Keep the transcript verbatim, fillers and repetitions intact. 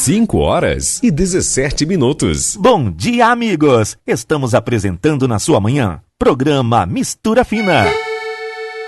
cinco horas e dezessete minutos. Bom dia, amigos! Estamos apresentando na sua manhã programa Mistura Fina.